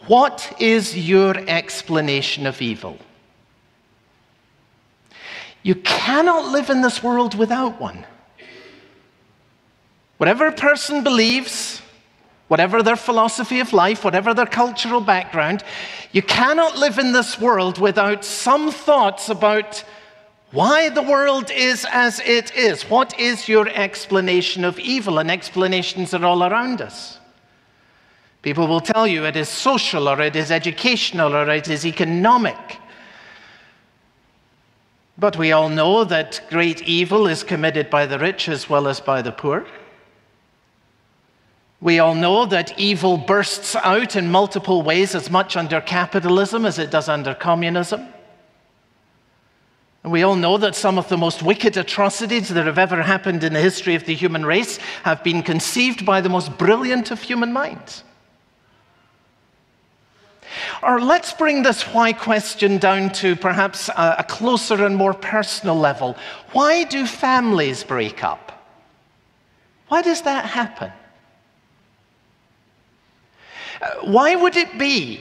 What is your explanation of evil? You cannot live in this world without one. Whatever a person believes, whatever their philosophy of life, whatever their cultural background, you cannot live in this world without some thoughts about why the world is as it is. What is your explanation of evil? And explanations are all around us. People will tell you it is social, or it is educational, or it is economic. But we all know that great evil is committed by the rich as well as by the poor. We all know that evil bursts out in multiple ways, as much under capitalism as it does under communism. And we all know that some of the most wicked atrocities that have ever happened in the history of the human race have been conceived by the most brilliant of human minds. Or let's bring this why question down to perhaps a closer and more personal level. Why do families break up? Why does that happen? Why would it be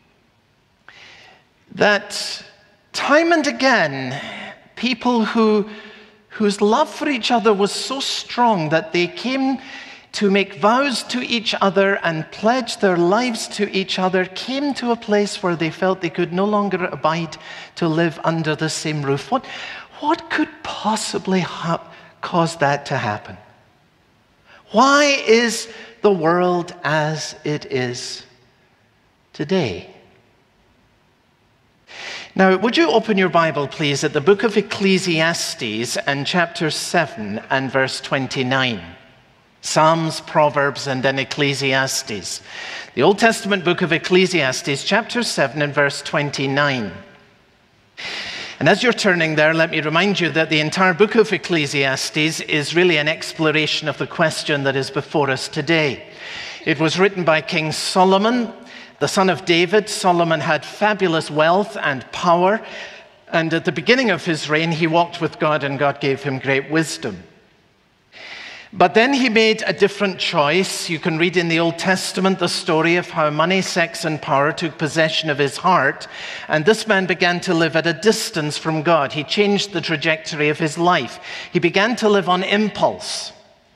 that time and again people whose love for each other was so strong that they came to make vows to each other and pledge their lives to each other came to a place where they felt they could no longer abide to live under the same roof? What could possibly cause that to happen? Why is the world as it is today? Now, would you open your Bible, please, at the book of Ecclesiastes and chapter 7 and verse 29. Psalms, Proverbs, and then Ecclesiastes. The Old Testament book of Ecclesiastes, chapter 7 and verse 29. And as you're turning there, let me remind you that the entire book of Ecclesiastes is really an exploration of the question that is before us today. It was written by King Solomon, the son of David. Solomon had fabulous wealth and power, and at the beginning of his reign, he walked with God, and God gave him great wisdom. But then he made a different choice. You can read in the Old Testament the story of how money, sex, and power took possession of his heart, and this man began to live at a distance from God. He changed the trajectory of his life. He began to live on impulse,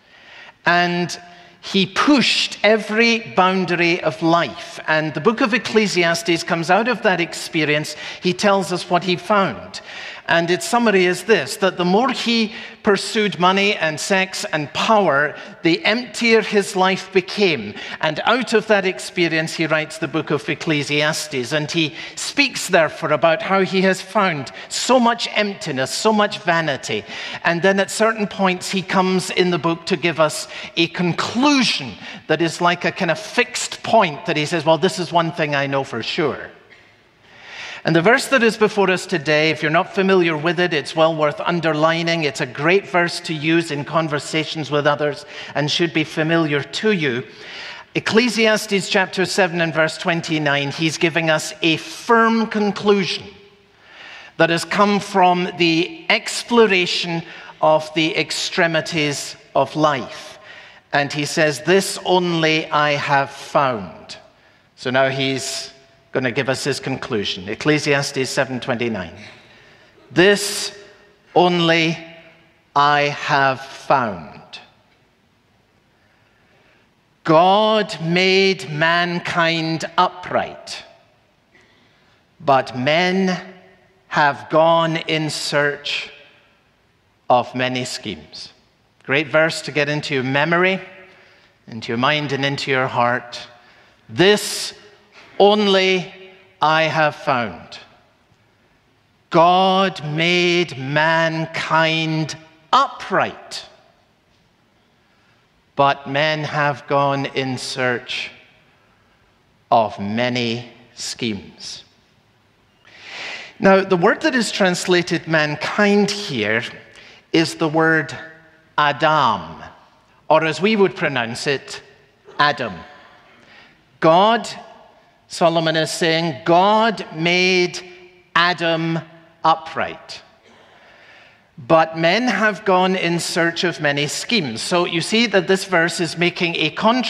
and he pushed every boundary of life. And the book of Ecclesiastes comes out of that experience. He tells us what he found. And its summary is this, that the more he pursued money and sex and power, the emptier his life became. And out of that experience, he writes the book of Ecclesiastes. And he speaks, therefore, about how he has found so much emptiness, so much vanity. And then at certain points, he comes in the book to give us a conclusion that is like a kind of fixed point that he says, well, this is one thing I know for sure. And the verse that is before us today, if you're not familiar with it, it's well worth underlining. It's a great verse to use in conversations with others and should be familiar to you. Ecclesiastes chapter 7 and verse 29, he's giving us a firm conclusion that has come from the exploration of the extremities of life. And he says, this only I have found. So now he's going to give us his conclusion. Ecclesiastes 7:29. This only I have found. God made mankind upright, but men have gone in search of many schemes. Great verse to get into your memory, into your mind, and into your heart. This only I have found. God made mankind upright, but men have gone in search of many schemes. Now, the word that is translated mankind here is the word Adam, or as we would pronounce it, Adam. God, Solomon is saying, God made Adam upright, but men have gone in search of many schemes. So you see that this verse is making a contrast